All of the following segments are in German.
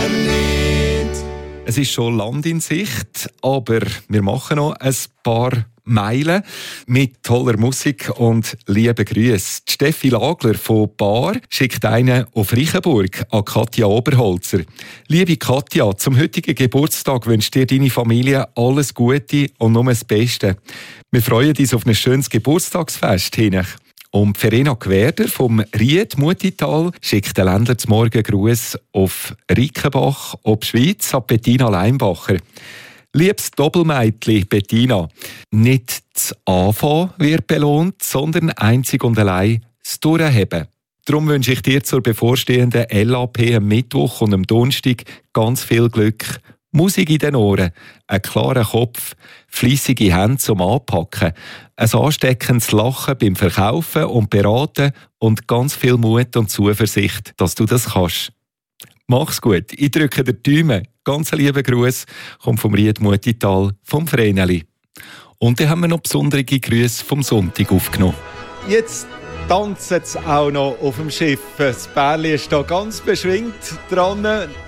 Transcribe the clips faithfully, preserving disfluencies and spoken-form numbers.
Es ist schon Land in Sicht, aber wir machen noch ein paar Meilen mit toller Musik und lieben Grüßen. Steffi Lagler von Bar schickt einen auf Reichenburg an Katja Oberholzer. Liebe Katja, zum heutigen Geburtstag wünscht dir deine Familie alles Gute und nur das Beste. Wir freuen uns auf ein schönes Geburtstagsfest hin. Und Verena Gwerder vom Ried Mutital schickt den Ländler zum Morgen Gruß auf Rickenbach, ob Schweiz, an Bettina Leimbacher. Liebes Doppelmeitli Bettina, nicht das Anfangen wird belohnt, sondern einzig und allein das Durchheben. Darum wünsche ich dir zur bevorstehenden L A P am Mittwoch und am Donnerstag ganz viel Glück, Musik in den Ohren, einen klaren Kopf, fleissige Hände zum Anpacken, ein ansteckendes Lachen beim Verkaufen und Beraten und ganz viel Mut und Zuversicht, dass du das kannst. Mach's gut, ich drücke dir die Daumen. Ganz lieben Gruß kommt vom Ried Mutital, vom Vreneli. Und dann haben wir noch besondere Grüße vom Sonntag aufgenommen. Jetzt tanzen sie auch noch auf dem Schiff. Das Bärli ist da ganz beschwingt dran.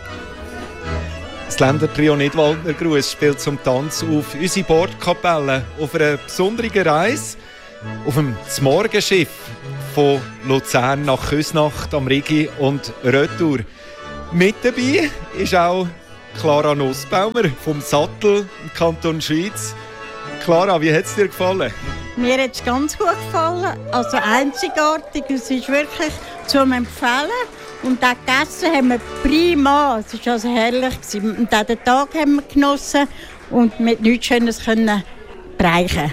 Das Ländertrio Nidwaldner Gruß spielt zum Tanz auf unsere Bordkapelle auf einer besonderen Reise auf dem Morgenschiff von Luzern nach Küsnacht am Rigi und Retour. Mit dabei ist auch Clara Nussbaumer vom Sattel im Kanton Schweiz. Clara, wie hat es dir gefallen? Mir hat es ganz gut gefallen. Also einzigartig. Es ist wirklich zu empfehlen. Und auch gegessen haben wir prima. Es war also herrlich. Und auch den Tag haben wir genossen und mit nichts Schönes können bereichen.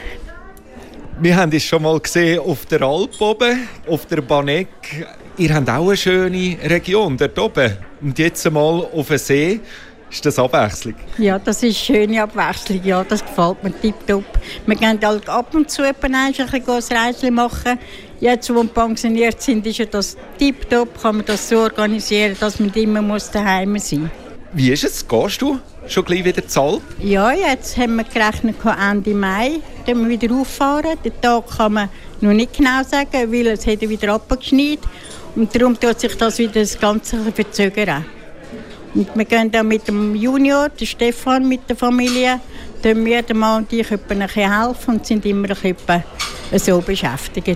Wir haben es schon mal gesehen auf der Alp oben, auf der Banek. Ihr habt auch eine schöne Region dort oben. Und jetzt einmal auf den See. Ist das Abwechslung? Ja, das ist eine schöne Abwechslung. Ja, das gefällt mir tipptopp. Wir gehen halt ab und zu ein Reischen machen. Jetzt, wo wir pensioniert sind, ist das tipptopp. Kann man das so organisieren, dass man immer daheim sein muss. Wie ist es? Gehst du schon gleich wieder zur Alp? Ja, jetzt haben wir gerechnet, Ende Mai dann wir wieder auffahren. Den Tag kann man noch nicht genau sagen, weil es hat wieder abgeschneit. Und darum tut sich das wieder das Ganze verzögern. Und wir gehen dann mit dem Junior, der Stefan, mit der Familie, dann wir, der Mann und ich, ein bisschen helfen und sind immer ein bisschen so beschäftigt.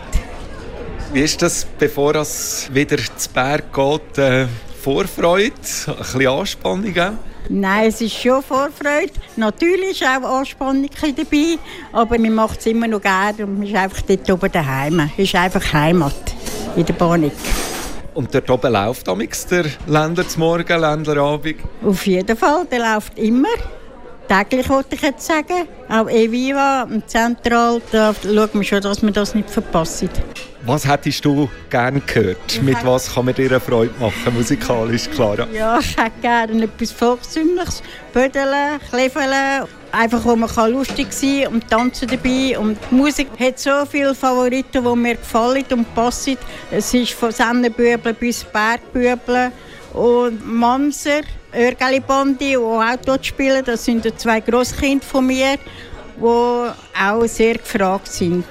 Wie ist das, bevor es wieder zu Berg geht, äh, Vorfreude, ein bisschen Anspannung? Auch? Nein, es ist schon Vorfreude. Natürlich ist auch Anspannung dabei, aber man macht es immer noch gerne und man ist einfach dort oben daheim. Es ist einfach Heimat in der Banik. Und dort oben läuft amix der Ländler zum Morgen, Ländlerabend? Auf jeden Fall, der läuft immer. Täglich wollte ich jetzt sagen. Auch Eviva und Zentral, da schauen wir schon, dass wir das nicht verpassen. Was hättest du gerne gehört? Mit was kann man dir eine Freude machen, musikalisch, Clara? Ja, ich hätte gerne etwas Volkstümliches. Bödeln, Kleveln. Einfach, wo man lustig sein kann und tanzen dabei. Und die Musik hat so viele Favoriten, die mir gefallen und passen. Es ist von Sennenbübeln bis Bergbübeln und Mamser, Örgeli-Bandi, die auch dort spielen. Das sind die zwei Grosskinder von mir, die auch sehr gefragt sind.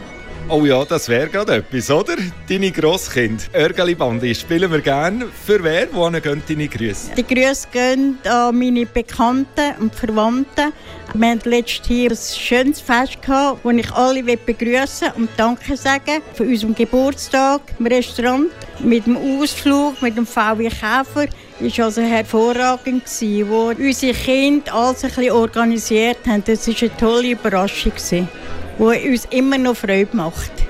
Oh ja, das wäre gerade etwas, oder? Deine Grosskinder. Örgeli-Bandi spielen wir gerne. Für wer? Wohin gehen deine Grüße? Die Grüße gehen an meine Bekannten und Verwandten. Wir hatten letztes Jahr ein schönes Fest, wo ich alle begrüßen und Danke sagen für unseren Geburtstag im Restaurant. Mit dem Ausflug, mit dem V W Käfer. Das war also hervorragend, wo unsere Kinder alles ein bisschen organisiert haben. Das war eine tolle Überraschung, die uns immer noch Freude macht.